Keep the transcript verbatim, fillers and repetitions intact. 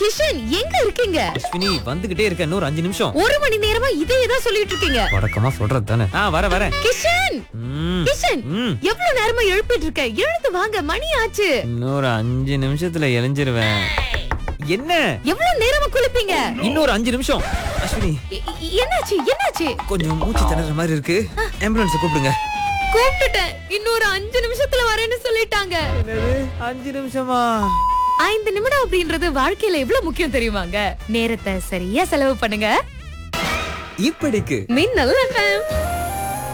கிஷன் எங்க இருக்கீங்க? அஸ்வினி வந்துகிட்டே இருக்க, இன்னொரு அஞ்சு நிமிஷம். ஒரு மணி நேரமா இதே தான் சொல்லிட்டு இருக்கீங்க. வழக்கமா சொல்றது தானே. ஆ வர வரேன். கிஷன் ம், கிஷன் ம். எவ்வளவு நேரமா எழுப்பிட்டு இருக்க? எழுந்து வாங்க, மணி ஆச்சு. இன்னொரு அஞ்சு நிமிஷத்துல எழிஞ்சிருவேன். என்ன எவ்வளவு நேரமா குளிப்பீங்க? இன்னொரு அஞ்சு நிமிஷம். அஸ்வினி எ- எ- என்னாச்சு என்னாச்சு? கொஞ்சம் மூச்சு திணற மாதிரி இருக்கு. ஆம்புலன்ஸ் கூப்பிடுங்க. கூப்பிட்டுட்டேன். இன்னொரு அஞ்சு நிமிஷத்துல வரேன்னு சொல்லிட்டாங்க. என்னது அஞ்சு நிமிஷமா? ஐந்து நிமிடம் அப்படின்றது வாழ்க்கையில எவ்வளவு முக்கியம் தெரியுமாங்க? நேரத்தை சரியா செலவு பண்ணுங்க. இப்படிக்கு மின்னல் எஃப்எம்.